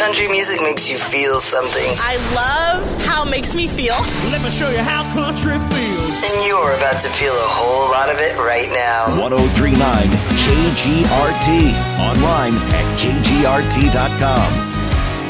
country music makes you feel something. I love how it makes me feel. Let me show you how country feels. And you're about to feel a whole lot of it right now. 103.9 KGRT. Online at kgrt.com.